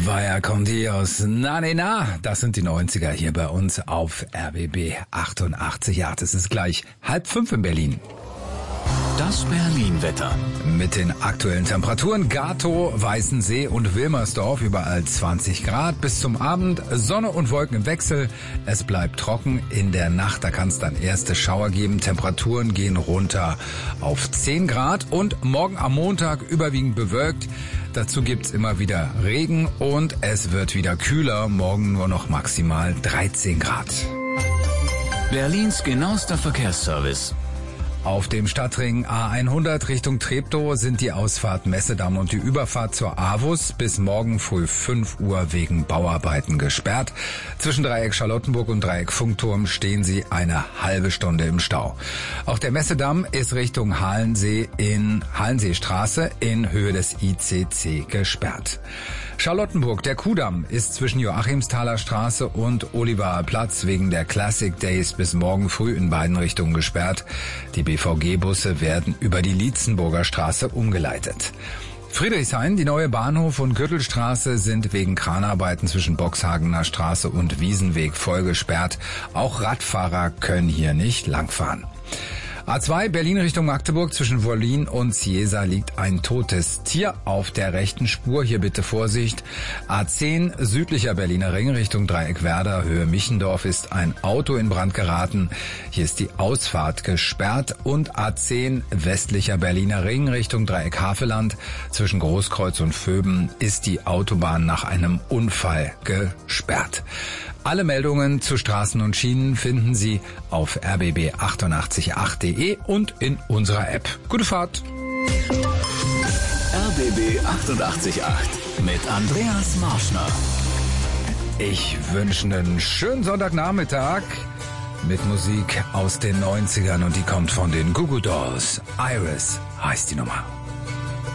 Vaya con Dios, na, das sind die 90er hier bei uns auf RBB 88.8. Es ist gleich 4:30 in Berlin. Das Berlin-Wetter. Mit den aktuellen Temperaturen Gatow, Weißensee und Wilmersdorf überall 20 Grad. Bis zum Abend Sonne und Wolken im Wechsel. Es bleibt trocken. In der Nacht, da kann es dann erste Schauer geben. Temperaturen gehen runter auf 10 Grad. Und morgen am Montag überwiegend bewölkt. Dazu gibt's immer wieder Regen und es wird wieder kühler. Morgen nur noch maximal 13 Grad. Berlins genauester Verkehrsservice. Auf dem Stadtring A100 Richtung Treptow sind die Ausfahrt Messedamm und die Überfahrt zur AWUS bis morgen früh 5 Uhr wegen Bauarbeiten gesperrt. Zwischen Dreieck Charlottenburg und Dreieck Funkturm stehen sie eine halbe Stunde im Stau. Auch der Messedamm ist Richtung Hallenseestraße in Höhe des ICC gesperrt. Charlottenburg, der Kuhdamm, ist zwischen Joachimsthaler Straße und Olivaer Platz wegen der Classic Days bis morgen früh in beiden Richtungen gesperrt. Die BVG-Busse werden über die Lietzenburger Straße umgeleitet. Friedrichshain, die neue Bahnhof und Gürtelstraße sind wegen Kranarbeiten zwischen Boxhagener Straße und Wiesenweg voll gesperrt. Auch Radfahrer können hier nicht langfahren. A2 Berlin Richtung Magdeburg zwischen Wollin und Ciesa liegt ein totes Tier auf der rechten Spur. Hier bitte Vorsicht. A10 südlicher Berliner Ring Richtung Dreieck Werder Höhe Michendorf ist ein Auto in Brand geraten. Hier ist die Ausfahrt gesperrt. Und A10 westlicher Berliner Ring Richtung Dreieck Havelland zwischen Großkreuz und Vöben ist die Autobahn nach einem Unfall gesperrt. Alle Meldungen zu Straßen und Schienen finden Sie auf rbb888.de und in unserer App. Gute Fahrt! RBB 88.8 mit Andreas Marschner. Ich wünsche einen schönen Sonntagnachmittag mit Musik aus den 90ern und die kommt von den Goo Goo Dolls. Iris heißt die Nummer.